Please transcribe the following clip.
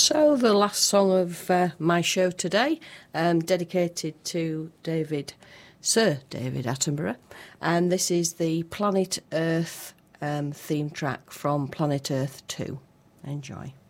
So the last song of my show today, dedicated to Sir David Attenborough, and this is the Planet Earth theme track from Planet Earth 2. Enjoy.